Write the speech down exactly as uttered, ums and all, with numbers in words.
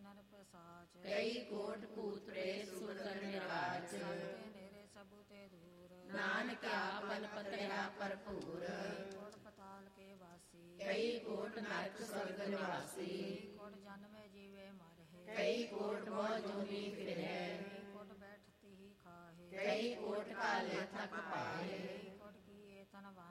ਨਰ ਪਸਾਚ। ਕਈ ਕੋਟ ਭੂਤ ਪ੍ਰੇਤ ਸੁਰਗਨ ਨਿਰਾਜ। ਸਭਤੇ ਨੇਰੇ ਸਭੂ ਤੇ ਦੂਰ। ਨਾਨਕ ਆਪਨ ਪਤਿਆ ਭਰਪੂਰ। ਕਈ ਕੋਟ ਪਤਾਲ ਕੇ ਵਾਸੀ। ਕਈ ਕੋਟ ਨਰਕ ਸਵਰਗ ਨਿਵਾਸੀ। ਕਈ ਕੋਟ ਜਨਮੇ ਜੀਵੇ ਮਰਹਿ। ਕਈ ਕੋਟ ਮੋਹ ਜੂਨੀ ਫਿਰਹਿ। ਕਈ ਕੋਟ ਬੈਠਤੀ ਹੀ ਖਾਹੇ। ਕਈ ਕੋਟ ਕਾਲੇ ਥਕ ਪਾਏ।